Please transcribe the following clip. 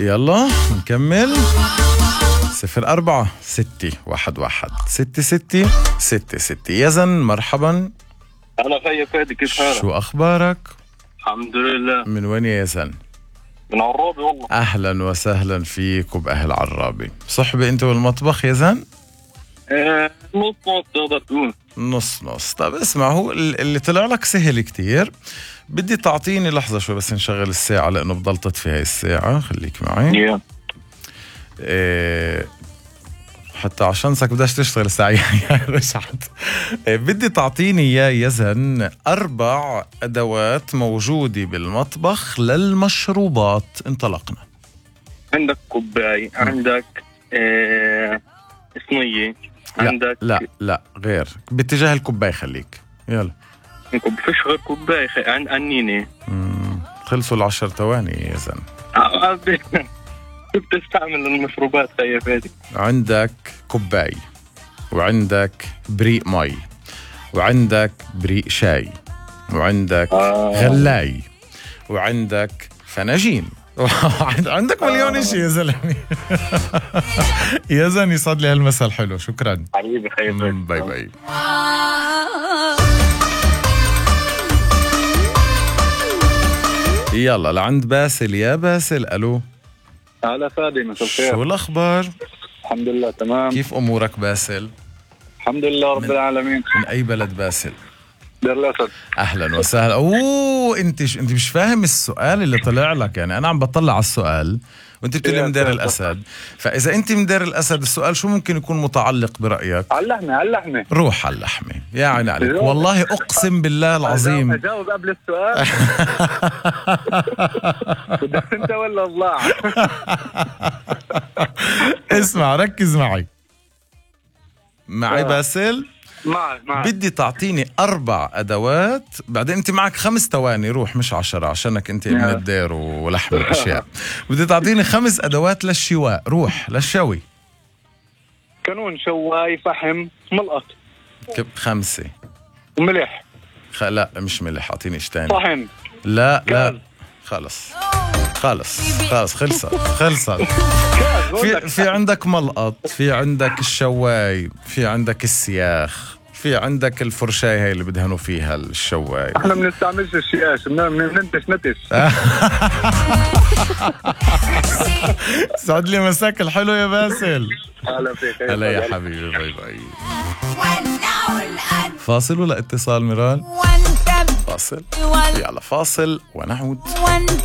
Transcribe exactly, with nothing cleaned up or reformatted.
يلا نكمل. صفر أربعة ستة واحد واحد ستة ستة ستة ستة. يزن مرحبا. أنا خيي فادي، كيف حالك؟ شو أخبارك؟ الحمد لله. من وين يا يزن؟ من عرابي والله. أهلا وسهلا فيك وبأهل عرابي. صحبة أنت والمطبخ يزن؟ آه، نص نص تقدر تقول. نص نص. طب اسمع، هو اللي طلع لك سهل كتير. بدي تعطيني لحظة شوي بس نشغل الساعة لأنه بضل تطفي هاي الساعة. خليك معي. yeah. إيه حتى عشانك بداش تشتغل الساعة يا رجعت. إيه بدي تعطيني يا يزن أربع أدوات موجودة بالمطبخ للمشروبات. انطلقنا. عندك كوباي، عندك آه، صينية، عندك لا لا غير باتجاه الكوباي. خليك يلا. كوب فيش غير كوباي. خ... عن أنينة. خلصوا العشر ثواني يا زن. كيف تستعمل المشروبات خيي فادي؟ عندك كوباي، وعندك بريق مي، وعندك بريق شاي، وعندك آه. غلاي، وعندك فناجين، عندك مليون اشي يا زلمه. يا زلمه يصاد لي هالمسا الحلو. شكرا حبيبي خيي فادي. باي باي. يلا لعند باسل. يا باسل. الو. هلا فادي، مساء الخير. شو الاخبار؟ الحمد لله تمام. كيف امورك باسل؟ الحمد لله رب العالمين. من اي بلد باسل؟ دير الاسد. اهلا وسهلا. اوه انت ش... انت مش فاهم السؤال اللي طلع لك. يعني انا عم بطلع على السؤال وانت بتقولي من دير الاسد. فاذا انت من دير الاسد السؤال شو ممكن يكون متعلق برايك؟ على اللحمه. على اللحمه. روح على اللحمه. يا عيني عليك. والله اقسم بالله العظيم. اجاوب قبل السؤال. بدك انت ولا الله؟ اسمع ركز معي. معي باسل. معي معي. بدي تعطيني أربع أدوات. بعدين أنت معك خمس ثواني. روح مش عشرة عشانك أنت من الدير ولحم الأشياء. بدي تعطيني خمس أدوات للشواء. روح للشوي. كانون، شواي، فحم، ملقط. كب خمسة. وملح. خ... لا مش ملح. أعطيني إيش تاني. طحن. لا لا خلص خلص خلص خلصت خلصت. في في عندك ملقط، في عندك الشواي، في عندك السياخ، في عندك الفرشاية هاي اللي بدهنوا فيها الشواي. احنا ما بنستعملش الشياش، بننتش نتش. سعد لي مساك الحلو يا باسل. هلا فيك. هلا يا حبيبي. باي باي. فاصل ولا اتصال ميرال؟ فاصل. يلا فاصل ونعود.